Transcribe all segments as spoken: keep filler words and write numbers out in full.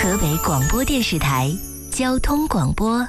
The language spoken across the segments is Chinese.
河北广播电视台交通广播。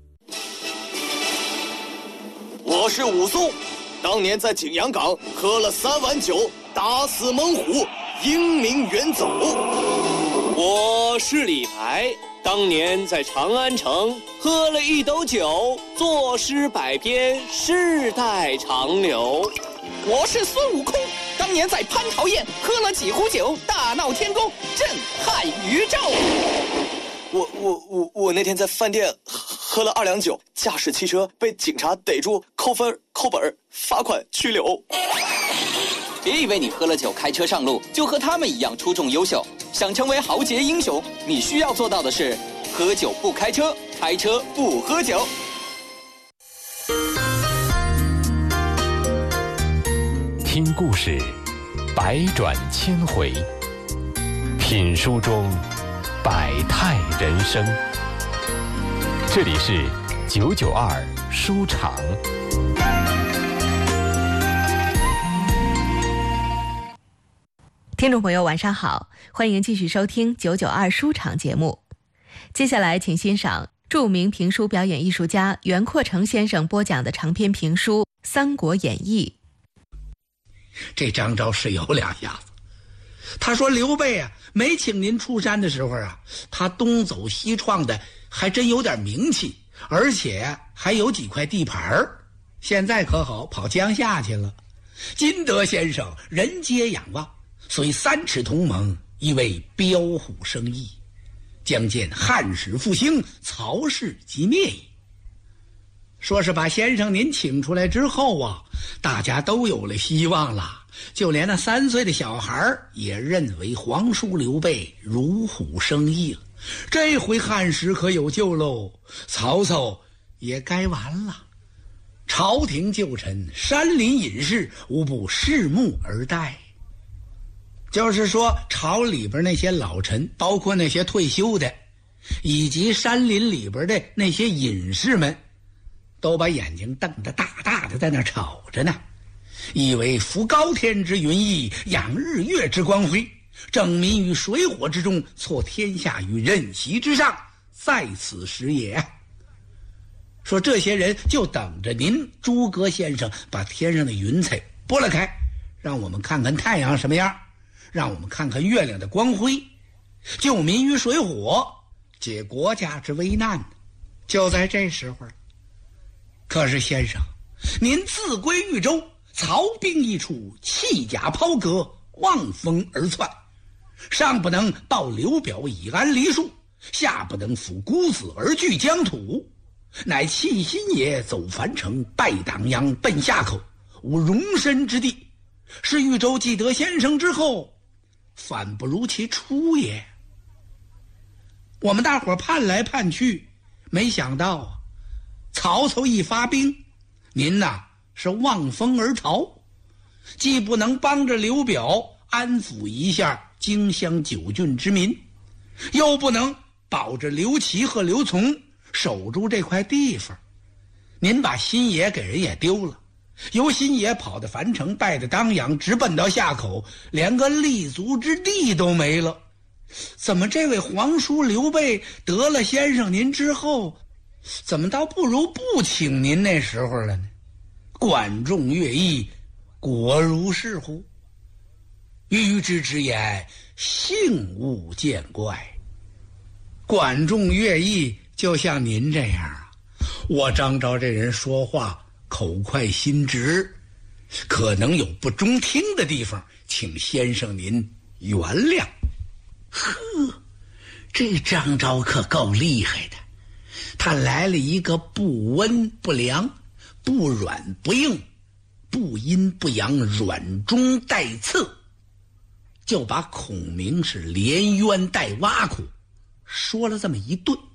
我是武松，当年在景阳冈喝了三碗酒，打死猛虎，英名远走。 我是李白，当年在长安城喝了一斗酒，作诗百篇，世代长流。 我是孙悟空，当年在蟠桃宴喝了几壶酒，大闹天宫，震撼宇宙。 我我我我那天在饭店喝了二两酒，驾驶汽车被警察逮住，扣分、扣本、罚款、拘留。 别以为你喝了酒开车上路就和他们一样出众优秀，想成为豪杰英雄，你需要做到的是喝酒不开车，开车不喝酒。 听故事，百转千回；品书中，百态人生。这里是九九二书场。 听众朋友晚上好，欢迎继续收听九九二书场节目。接下来请欣赏著名评书表演艺术家袁阔成先生播讲的长篇评书《三国演义》。 这张昭是有两下子。他说刘备啊，没请您出山的时候啊，他东走西闯的还真有点名气，而且还有几块地盘儿。现在可好，跑江夏去了。金德先生人皆仰望，虽三尺同盟，亦为标虎生翼，将见汉室复兴，曹氏即灭矣。说是把先生您请出来之后啊，大家都有了希望了，就连那三岁的小孩也认为皇叔刘备如虎生翼了。这回汉室可有救喽，曹操也该完了。朝廷旧臣、山林隐士无不拭目而待。就是说朝里边那些老臣，包括那些退休的，以及山林里边的那些隐士们，都把眼睛瞪得大大的在那瞅着呢，以为扶高天之云翼，仰日月之光辉，正民于水火之中，挫天下于任席之上，在此时也。说这些人就等着您诸葛先生把天上的云彩拨了开，让我们看看太阳什么样，让我们看看月亮的光辉，救民于水火，解国家之危难。就在这时候，可是先生，您自归豫州，曹兵一出，弃甲抛戈，望风而窜，上不能报刘表以安黎庶，下不能抚孤子而据疆土，乃弃新野，走樊城，拜党阳，奔夏口，无容身之地。是豫州既得先生之后，反不如其初也。我们大伙盼来盼去，没想到啊，曹操一发兵，您呐是望风而逃，既不能帮着刘表安抚一下荆襄九郡之民，又不能保着刘琦和刘琮守住这块地方。您把新野给人也丢了，由新野跑到樊城，拜的当阳，直奔到夏口，连个立足之地都没了。怎么这位皇叔刘备得了先生您之后，怎么倒不如不请您那时候了呢？管仲乐毅，果如是乎？愚之之言，幸勿见怪。管仲乐毅就像您这样啊，我张昭这人说话口快心直，可能有不中听的地方，请先生您原谅。呵，这张昭可够厉害的，他来了一个不温不凉，不软不硬，不阴不阳，软中带刺，就把孔明是连冤带挖苦说了这么一顿。